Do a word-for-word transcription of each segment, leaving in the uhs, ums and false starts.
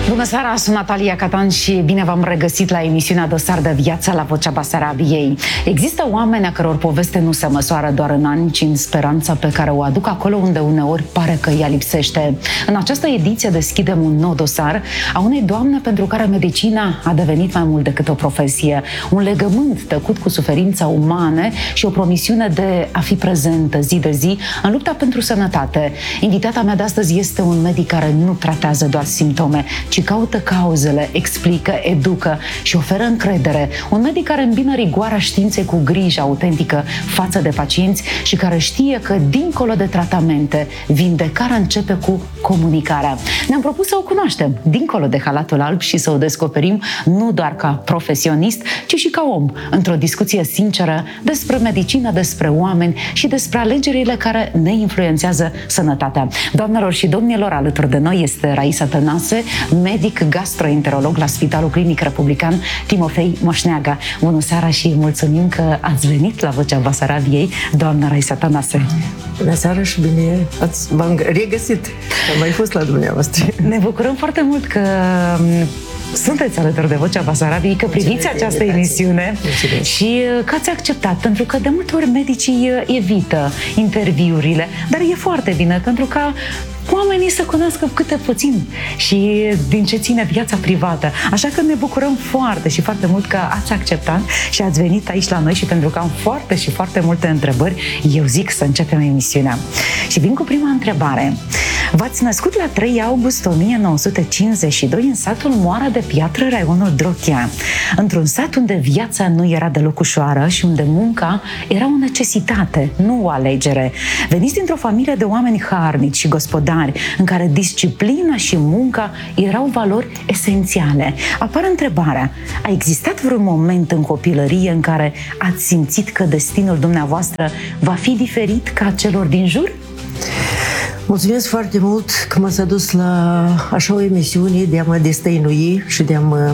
Bună seara, sunt Natalia Catan și bine v-am regăsit la emisiunea Dosar de Viață la Vocea Basarabiei. Există oameni a căror poveste nu se măsoară doar în ani, ci în speranța pe care o aduc acolo unde uneori pare că ea lipsește. În această ediție deschidem un nou dosar a unei doamne pentru care medicina a devenit mai mult decât o profesie, un legământ tăcut cu suferința umane și o promisiune de a fi prezentă zi de zi în lupta pentru sănătate. Invitata mea de astăzi este un medic care nu tratează doar simptome, ci caută cauzele, explică, educă și oferă încredere. Un medic care îmbină rigoarea științei cu grija autentică față de pacienți și care știe că, dincolo de tratamente, vindecarea începe cu comunicarea. Ne-am propus să o cunoaștem, dincolo de halatul alb, și să o descoperim nu doar ca profesionist, ci și ca om, într-o discuție sinceră despre medicină, despre oameni și despre alegerile care ne influențează sănătatea. Doamnelor și domnilor, alături de noi este Raisa Tănase, medic gastroenterolog la Spitalul Clinic Republican Timofei Moșneaga. Bună seara și mulțumim că ați venit la Vocea Basarabiei, doamna Raisa Tănase. Bună seara și bine ați, v-am regăsit. Am mai fost la dumneavoastră. Ne bucurăm foarte mult că sunteți alături de Vocea Basarabiei, că priviți această emisiune și că ați acceptat, pentru că de multe ori medicii evită interviurile, dar e foarte bine, pentru că oamenii să cunoască câte puțin și din ce ține viața privată. Așa că ne bucurăm foarte și foarte mult că ați acceptat și ați venit aici la noi, și pentru că am foarte și foarte multe întrebări, eu zic să începem emisiunea. Și vin cu prima întrebare. V-ați născut la trei august o mie nouă sute cincizeci și doi în satul Moara de Piatră, raionul Drochea, într-un sat unde viața nu era deloc ușoară și unde munca era o necesitate, nu o alegere. Veniți dintr-o familie de oameni harnici și gospodari, în care disciplina și munca erau valori esențiale. Apare întrebarea: a existat vreun moment în copilărie în care ați simțit că destinul dumneavoastră va fi diferit ca celor din jur? Mulțumesc foarte mult că m-ați adus la așa o emisiune de a mă destăinui și de a mă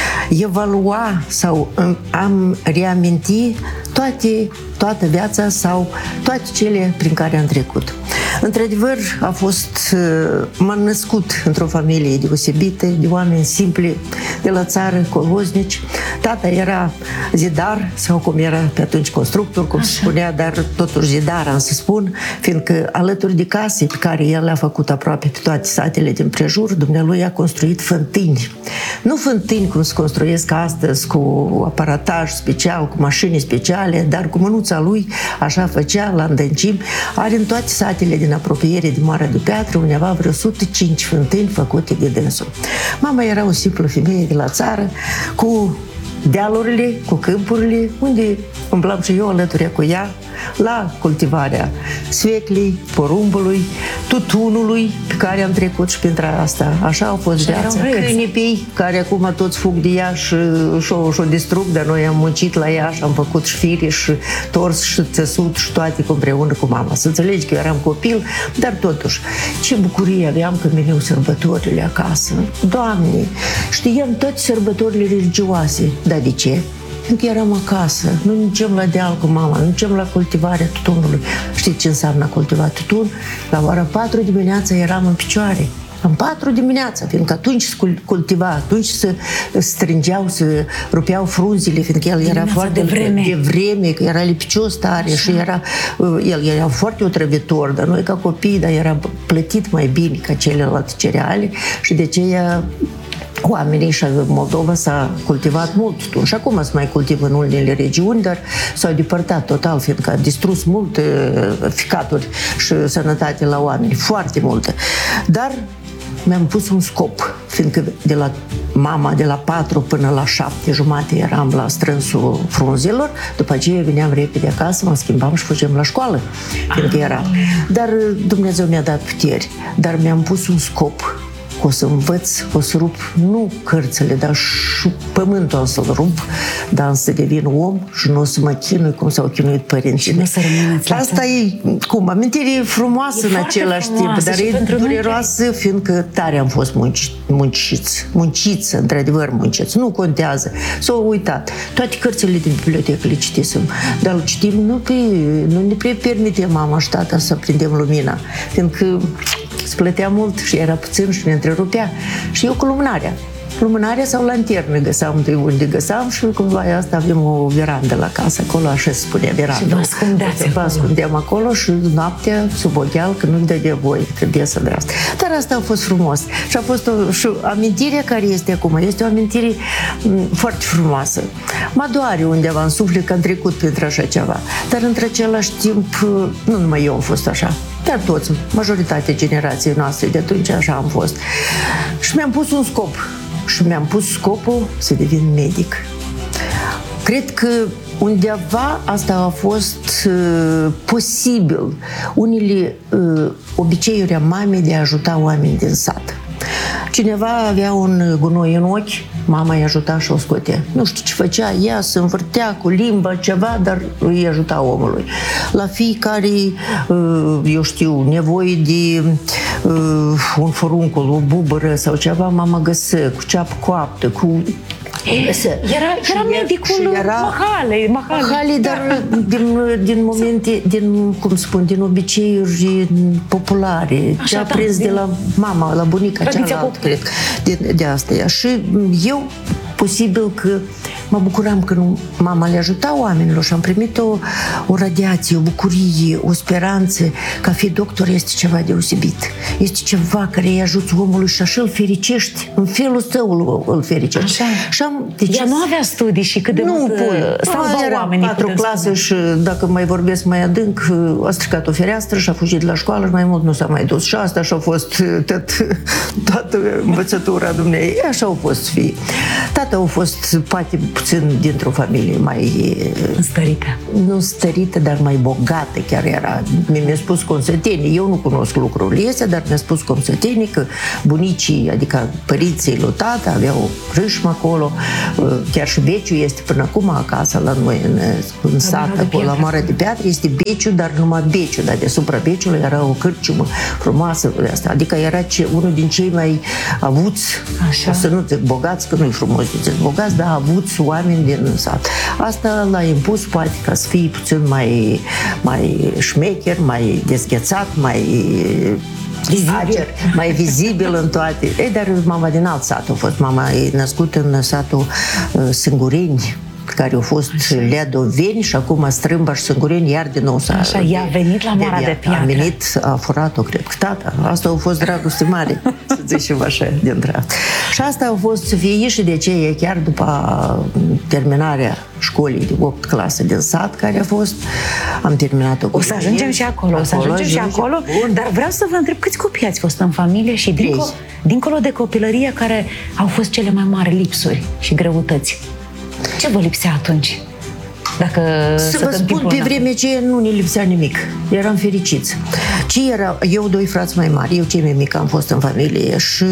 evalua sau am reaminti toate, toată viața sau toate cele prin care am trecut. Într-adevăr, a fost, m-am născut într-o familie deosebită, de oameni simpli, de la țară, coloznici. Tata era zidar, sau cum era pe atunci constructor, cum se spunea, dar totuși zidar, am să spun, fiindcă alături de case pe care el le-a făcut aproape pe toate satele din prejur, dumnealui a construit fântâni. Nu fântâni cum se construiesc astăzi, cu aparataj special, cu mașini speciale, dar cu mânuța lui, așa făcea, la îndâncim. Are în toate satele din apropiere de Moara de Piatră undeva vreo o sută cinci fântâni făcute de dânsul. Mama era o simplă femeie de la țară, cu dealurile, cu câmpurile, unde umblam și eu alături cu ea, la cultivarea sfeclei, porumbului, tutunului pe care am trecut și printre asta. Așa au fost viața. Cânepii, care acum toți fug de ea și și-o, și-o distrug, dar noi am muncit la ea și am făcut și fire și tors și țesut și toate împreună cu mama. Să înțelegi că eu eram copil, dar totuși, ce bucurie aveam când veneau sărbătorile acasă. Doamne, știam toate sărbătorile religioase. Dar de ce? Pentru că eram acasă, nu mergeam la deal cu mama, nu mergeam la cultivarea tutunului. Știți ce înseamnă a cultiva tutun? La ora patru dimineața eram în picioare. În patru dimineața, fiindcă atunci se cultiva, atunci se strângeau, se rupeau frunzile, fiindcă el era foarte de vreme, de vreme, că era lipicios tare. Așa. Și era, el era foarte otrăvitor, dar noi ca copii, dar era plătit mai bine ca celelalte cereale și de aceea oamenii și Moldova s-a cultivat mult tutun și acum se mai cultivă în unele regiuni, dar s-au depărtat total, fiindcă a distrus multe ficaturi și sănătate la oameni, foarte multe. Dar mi-am pus un scop, fiindcă de la mama, de la patru până la șapte jumate eram la strânsul frunzelor, după aceea veneam repede acasă, mă schimbam și fugem la școală, fiindcă era. Dar Dumnezeu mi-a dat puteri, dar mi-am pus un scop. O să învăț, o să rup nu cărțile, dar și pământul o să-l rup, dar să devin om și nu o să mă chinui cum s-au chinuit părinții mei. Asta e, cum, amintire frumoasă în același timp, dar e dureroasă, fiindcă tare am fost munci, munciți, munciți, într-adevăr munciți, nu contează. S-au uitat. Toate cărțile din bibliotecă le citisem, dar le citim nu că nu ne permite mama și tata să prindem lumina, fiindcă se plătea mult și era puțin și ne întrerupea. Și eu cu lumânarea. Lumânarea sau lanternă găseam de unde găseam și cumva asta avem o verandă la casă, acolo așa se spunea verandă. Și vă ascundeați Vă ascundeam acolo și noaptea, sub ocheal, că nu-mi dădea voie, trebuia să dreasă. Dar asta a fost frumos. Și a fost o, și amintirea care este acum, este o amintire m, foarte frumoasă. Mă doare undeva în suflet că am trecut pentru așa ceva. Dar într același timp, nu numai eu am fost așa, dar toți, majoritatea generației noastre de atunci așa am fost. Și mi-am pus un scop. Și mi-am pus scopul să devin medic. Cred că undeva asta a fost uh, posibil. Unele uh, obiceiuri a mamei de a ajuta oameni din sat. Cineva avea un gunoi în ochi, mama îi ajuta și o scotea. Nu știu ce făcea ea, se învârtea cu limba, ceva, dar îi ajuta omului. La fiecare, eu știu, nevoie de un foruncul, o bubără sau ceva, mama găsea cu ceapă coaptă, cu... Era, era medicul era Mahale, Mahale. Mahale, dar din, din momente, din, cum spun, din obiceiuri populare, ce a prins de la mama, la bunica cealaltă, cred, de, de asta. Și eu, posibil că mă bucuram că mama le ajuta oamenilor și am primit o, o radiație, o bucurie, o speranță că a fi doctor este ceva deosebit. Este ceva care îi ajută omului și așa îl fericești, în felul tău îl fericești. Așa. Și am, deci ea nu avea studii și cât de nu mult salva oamenii. patru clase și dacă mai vorbesc mai adânc, a stricat o fereastră și a fugit la școală și mai mult nu s-a mai dus. Și asta și-a fost tot, toată învățătura dumnei. Așa au fost fii. Tata a fost poate puțin dintr-o familie mai... Înstărită. Nu stărită, dar mai bogată chiar era. Mi-a spus consătenii, eu nu cunosc lucrurile astea, dar mi-a spus consătenii că bunicii, adică părinții lui tata, aveau râșmă acolo, chiar și beciul este până acum acasă la noi în, în sat, acolo, la Moara de Piatră, este beciul, dar numai beciul, dar deasupra beciului era o cârciumă frumoasă, asta. Adică era ce, unul din cei mai avuți, așa. Să nu zic bogați, că nu-i frumos de zic bogați, dar avuți oameni din sat. Asta l-a impus poate ca să fie puțin mai, mai șmecher, mai dezghețat, mai ager, mai vizibil în toate. Ei, dar mama din alt sat a fost. Mama e născută în satul uh, Sângureni, care au fost leadoveni și acum Strâmba și Sângureni, iar din nou s-a... Așa, ea a venit la Moara de, de Piatră. A venit, a furat-o, cred că tata. Asta a fost dragoste mare, să zicem așa, dintre. Și asta a fost să fie și de ce chiar după terminarea școlii de opt clasă din sat, care a fost, am terminat-o cu... O să ajungem și acolo, o să ajungem și acolo, dar vreau să vă întreb câți copii ați fost în familie și dincolo, dincolo de copilărie, care au fost cele mai mari lipsuri și greutăți. Ce vă lipsea atunci? Dacă să vă spun, pe vremea aceea nu ne lipsea nimic. Eram fericiți. Ce era? Eu doi frați mai mari, eu cei mai mic am fost în familie și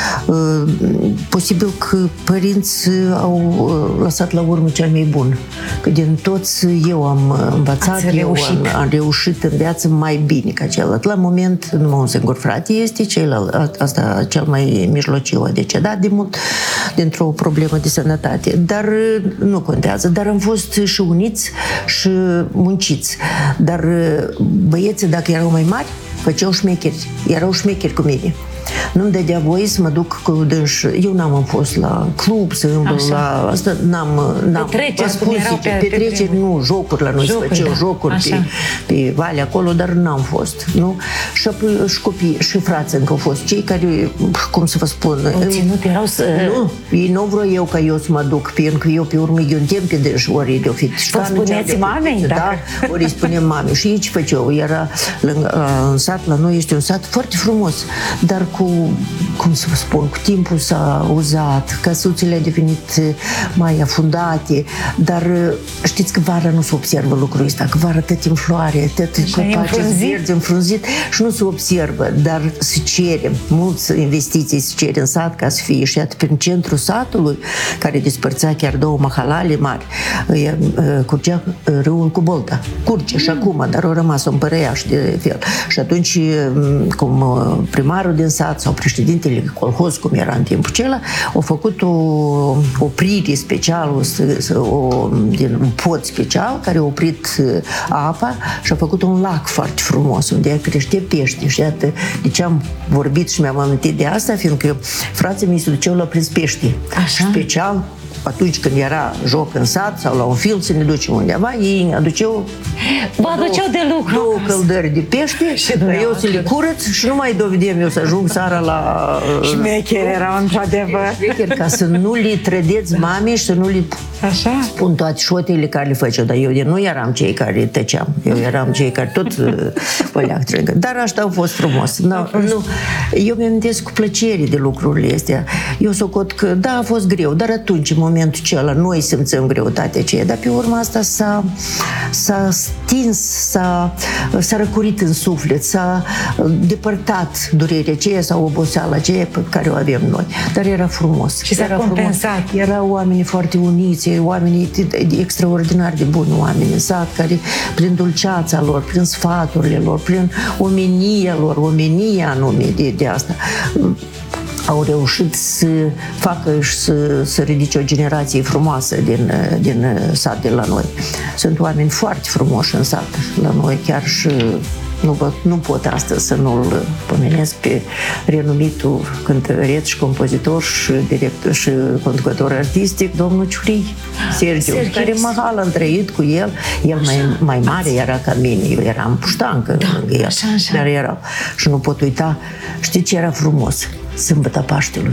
uh, posibil că părinți au uh, lăsat la urmă cel mai bun. Că din toți eu am învățat, eu reușit. Am, am reușit în viață mai bine ca celălalt. La moment numai un singur frate este, celălalt, asta cel mai mijlociu a decedat de mult dintr-o problemă de sănătate. Dar nu contează. Dar am fost și uniți și munciți. Dar băieții, dacă erau mai mari, făceau șmecheri. Erau șmecheri cu mine. Nu-mi dădea voie să mă duc cu dânși. Eu n-am fost la club, să îmbăl la... Asta n-am... n-am petreceri, cum erau pe, pe petreceri, nu, jocuri la noi, jocuri, se făceau da. jocuri pe, pe vale acolo, dar n-am fost, nu? Și, și copii, și frați încă au fost. Cei care, cum să vă spun... Ținut, erau să... Nu, ei nu vreau eu ca eu să mă duc, pentru că eu pe urmă eu timp pe dânși, ori de-o fi... Vă spuneți mamei? Da, ori îi spunem mamei. Și ei ce făceau? Era în sat, la noi este un sat foarte frumos, dar cu, cum să vă spun, cu timpul s-a uzat, căsuțele au devenit mai afundate, dar știți că vara nu se observă lucrul ăsta, că vara tot în floare, tot copaci verzi, înfrunzit și nu se observă, dar se cere, mulți investiții se cere în sat ca să fie și iată, prin centrul satului, care despărțea chiar două mahalale mari, curgea râul cu Bolta, curge și acum, dar au rămas un părăiaș de fel. Și atunci, cum primarul din sat delegat sau președintele colhoz, cum era în timpul acela, au făcut o oprire specială, o, o, din un pod special care a oprit apa și a făcut un lac foarte frumos, unde crește pește. Și iată de ce am vorbit și mi-am amintit de asta, fiindcă frații mei se duceau la prins pește. Așa? Special, atunci când era joc în sat sau la un film să ne ducem undeva, ei aduceau Vă aduceau de lucru. două căldări de pește, și eu să le curăț și nu mai dovedeam eu să ajung seara la... Șmecheri erau, într-adevăr. Șmecheri, ca să nu le trădeți mame și să nu le Așa? spun toate șotele care le făceau, dar eu nu eram cei care tăceam, eu eram cei care tot păleac trăgă. Dar asta a fost frumos. No, nu, eu mi-am amintesc cu plăcere de lucrurile astea. Eu socot că, da, a fost greu, dar atunci, în momentul acela, noi simțăm greutatea aceea, dar pe urma asta s-a, s-a stins, s-a, s-a răcurit în suflet, s-a depărtat durerea aceea sau oboseala aceea pe care o avem noi. Dar era frumos. Și s-a era compensat. Frumos. Erau oameni foarte uniți, oamenii extraordinar de buni, oameni în sat, care prin dulceața lor, prin sfaturile lor, prin omenia lor, omenia anume de, de asta, au reușit să facă și să, să ridice o generație frumoasă din, din sat de la noi. Sunt oameni foarte frumoși în sat la noi, chiar și nu, nu pot astăzi să nu-l pomenesc pe renumitul cântăreț și compozitor și director și conducător artistic, domnul Ciurii, Sergiu, Sergiu, care mahal am trăit cu el. El mai, mai mare era ca mine, eu eram puștancă da, lângă el, așa, așa. dar era. Și nu pot uita, știi ce era frumos? Sâmbăta Paștelui.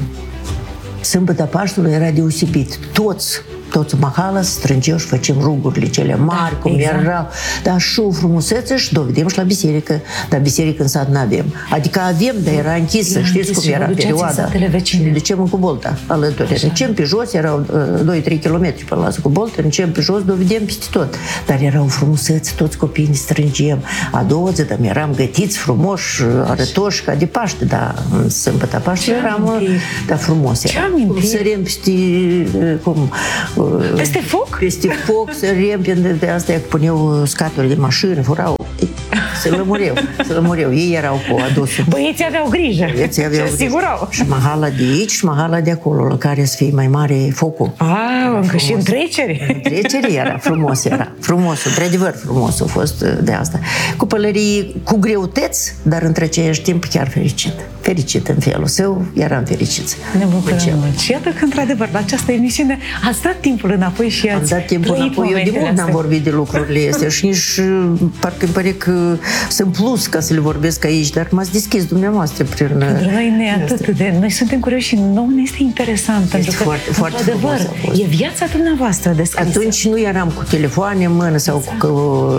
Sâmbăta Paștelui era deosebit. Toți toți mahala strângeau și facem rugurile cele mari, da, cum exact. Erau. Dar și o frumusețe și dovedem și la biserică. Dar biserică în sat n-avem. Adică avem, dar era închisă. Era știți cum era perioada? Și ne ducem în Cubolta, alături. Încem pe jos, erau doi trei kilometri până la Cubolta, încem pe jos, dovedem peste tot. Dar erau frumusețe, toți copiii ne strângem. A doua zi, dar eram gătiți frumoși, arătoși, ca de Paște, dar în sâmbăta Paște eram, dar frumos era. Cum sărem peste, cum... Peste foc? Peste foc, săriem, pentru de asta puneau scaturi de mașini, furau. Se lămureau, se lămureau. Ei erau cu adusul. Băieții aveau grijă. Băieții aveau se asigurau. Și mahala de aici și mahala de acolo, la care să fie mai mare focul. Ah, încă și în trecere. În trecere era, frumos era. Frumos, într-adevăr frumos a fost de asta. Cu pălării, cu greutăți, dar între aceeași timp chiar fericit. Fericit în felul său, eram fericit. Ne bucurăm mult. Și iată că, într-adevăr, la această emisiune ați dat timpul înapoi și ați Am dat timpul înapoi. Eu de mult n-am vorbit de lucrurile astea și nici parcă îmi pare că sunt plus ca să le vorbesc aici, dar m-ați deschis dumneavoastră prin... Pentru noi ne atât de... Noi suntem curioși și nouă ne este interesant, este pentru că, foarte, foarte adevăr, e viața dumneavoastră descrisă. Atunci nu eram cu telefoane în mână sau cu...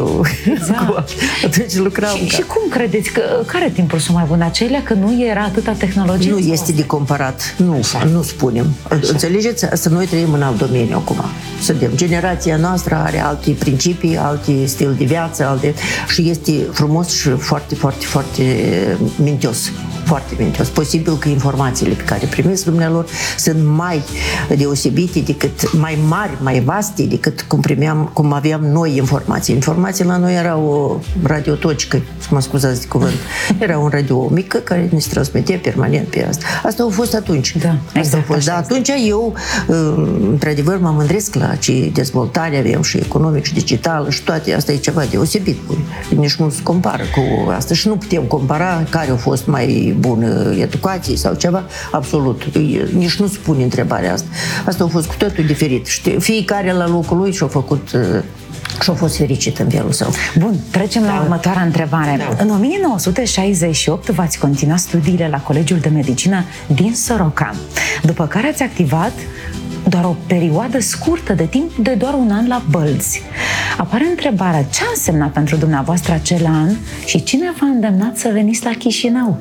Exact. cu... Atunci lucram. Și, ca... și cum credeți că care timpuri sunt mai bune? Acelea că nu era atâta tehnologie? Nu este de comparat. Nu, nu spunem. Înțelegeți? Să noi trăim în alt domeniu acum. Suntem. Generația noastră are alte principii, alte stil de viață, alte... și este frumos și foarte, foarte, foarte mintios. Foarte mintios. Posibil că informațiile pe care primesc dumnealor sunt mai deosebite decât, mai mari, mai vaste decât cum primeam, cum aveam noi informații. Informații la noi era o radiotocică, să mă scuzați de cuvânt. Era un radio mică care ne transmitea permanent pe asta. Asta a fost atunci. Da, asta exact, a fost. Dar atunci eu, într-adevăr, mă mândresc la ce dezvoltare avem și economic și digital și toate. Asta e ceva deosebit. Nici nu se compară cu asta și nu putem compara care a fost mai bună educație sau ceva. Absolut. Nici nu spune întrebarea asta. Asta a fost cu totul diferit. Știi, fiecare la locul lui și-a făcut și-a fost fericit în felul său. Bun, trecem la da. următoarea întrebare. Da. În o mie nouă sute șaizeci și opt v-ați continuat studiile la Colegiul de Medicină din Soroca, după care ați activat doar o perioadă scurtă de timp de doar un an la Bălți. Apare întrebarea, ce a însemnat pentru dumneavoastră acel an și cine v-a îndemnat să veniți la Chișinău?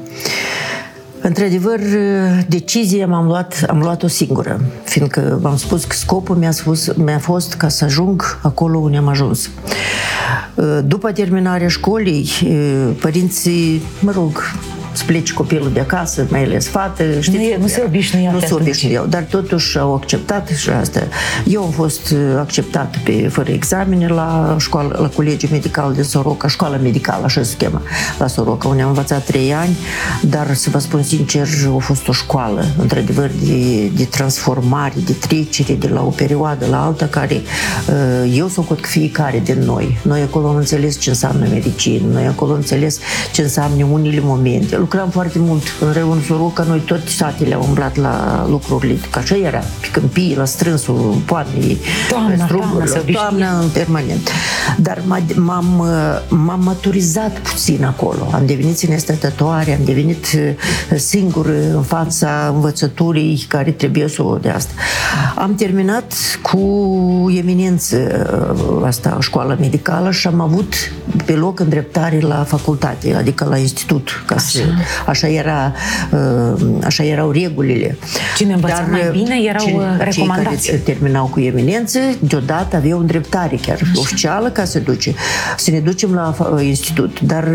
Într-adevăr, decizia m-am luat, am luat-o singură, fiindcă v-am spus că scopul mi-a, spus, mi-a fost ca să ajung acolo unde am ajuns. După terminarea școlii, părinții, mă rog, să pleci copilul de acasă, mai ales fată. Știți, nu, e, nu se obișnuia. Nu se obișnuiau, dar totuși au acceptat și asta. Eu am fost acceptat pe, fără examene la școală, la Colegiul Medical din Soroca, școala medicală, așa se cheamă, la Soroca, unde am învățat trei ani, dar să vă spun sincer, a fost o școală, într-adevăr, de, de transformare, de trecere de la o perioadă la alta, care eu socot că fiecare din noi. Noi acolo am înțeles ce înseamnă medicină, noi acolo am înțeles ce înseamnă unele momente. Lucram foarte mult în Reun Soroca, noi toate satele au umblat la lucrurile, că așa era, pe câmpii, la strânsul poamnei, struburilor, toamna în permanent. Dar m-am, m-am maturizat puțin acolo. Am devenit sinestătătoare, am devenit singur în fața învățăturii care trebuie să o de asta. Am terminat cu eminență asta, școala medicală, și am avut pe loc îndreptare la facultate, adică la institut. Ca să, așa. Așa, era, așa erau regulile. Cine învăța Dar, mai bine erau cine, recomandați. Cei care terminau cu eminență, deodată aveau îndreptare chiar așa. Oficială ca să duce. Să ne ducem la institut. Dar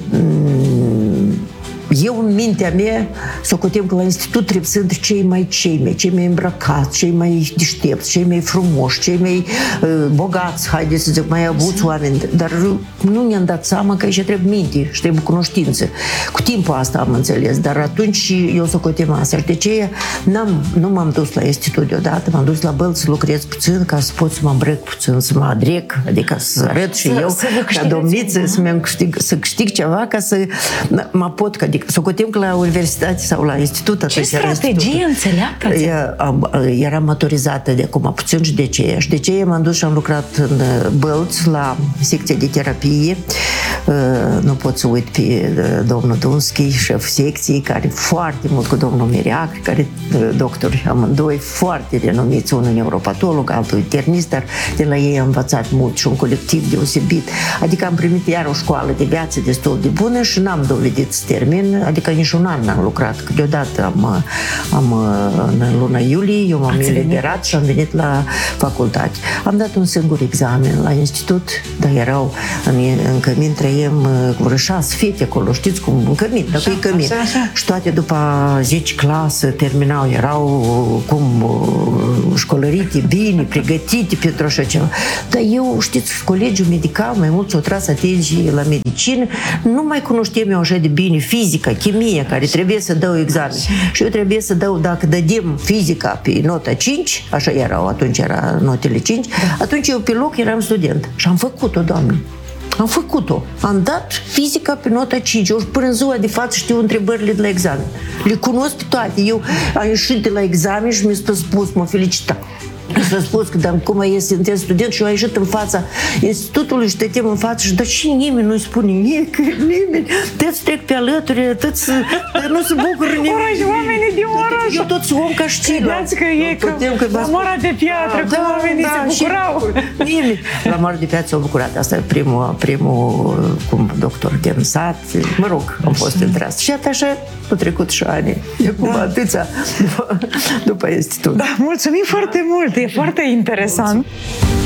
eu, în mintea mea, socotem că la institut trebuie să intre cei mai cei mai, cei mai îmbrăcați, cei mai deștepți, cei mai frumoși, cei mai uh, bogați, haideți să zic, mai avuți oameni. Dar nu ne-am dat seama că aici trebuie minte și trebuie cunoștință. Cu timpul asta am înțeles, dar atunci eu socotem asta. Și de ce n-am, nu m-am dus la institut deodată, m-am dus la Bălți să lucrez puțin ca să pot să mă îmbrăc puțin, să mă adrec, adică să arăt și să, eu, să ca domniță, să, câștig, să câștig ceva ca să mă pot, adică socotim că la universitate sau la institut. Ce strategie înțeleaptă? Eram maturizată de acum puțin și de ce. Și de ce m-am dus și am lucrat în Bălți la secție de terapie. Nu pot să uit pe domnul Dunschi, șef secției, care foarte mult cu domnul Miriac, care doctori amândoi, foarte renumiți, unul neuropatolog, altul internist, dar de la ei am învățat mult și un colectiv deosebit. Adică am primit iar o școală de viață destul de bună și n-am dovedit să termin, adică nici un an n-am lucrat, că deodată am, am în luna iulie, eu m-am eliberat și am venit la facultate. Am dat un singur examen la institut, dar erau în, în cămin trăiem vreo șase fete acolo, știți cum, în cămin, dacă e cămin. Așa, așa. Și toate după zece clasă terminau, erau cum școlărite, bine, pregătite pentru așa ceva. Dar eu, știți, colegiul medical, mai mult s-o tras atenție la medicină, nu mai cunoșteam eu așa de bine fizica, chimia, care trebuie să dau examen. Și eu trebuie să dau, dacă dădem fizica pe nota cinci, așa erau, atunci era notele cinci, da. Atunci eu pe loc eram student. Și am făcut-o, Doamne. Am făcut-o. Am dat fizica pe nota cinci. Eu până în ziua de față știu întrebările de la examen. Le cunosc pe toate. Eu am ieșit de la examen și mi-a spus, mă felicita. S-a spus că, dar cum e, suntem student și eu am ieșit în fața institutului și stăteam în față și, dar și nimeni nu-i spune nimic, nimeni, toți trec pe alături, toți nu se bucură nimeni. Oraș, oamenii din oraș. Eu tot om ca știi. Vedeați că e că la Moara de Piatră, cum oamenii se bucurau. Nimeni. La Moara de Piatră s-au bucurat. Asta e primul, primul cum, doctor de în sat. Mă rog, am fost între asta. Și așa au trecut și ani. Acum atâția după institut. Da, mulțumim foarte mult. E foarte interesant.